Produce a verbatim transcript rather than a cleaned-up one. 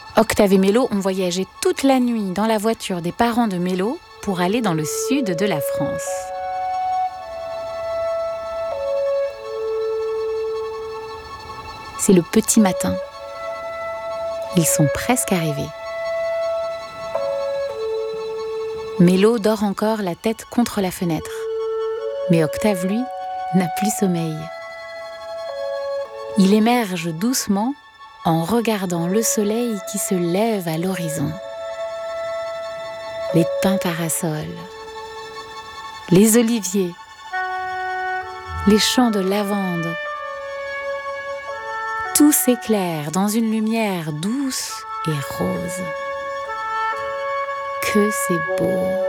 Octave et Mélo ont voyagé toute la nuit dans la voiture des parents de Mélo pour aller dans le sud de la France. C'est le petit matin. Ils sont presque arrivés. Mélo dort encore la tête contre la fenêtre. Mais Octave, lui, n'a plus sommeil. Il émerge doucement en regardant le soleil qui se lève à l'horizon. Les pins parasols, les oliviers, les champs de lavande. Tout s'éclaire dans une lumière douce et rose. Que c'est beau!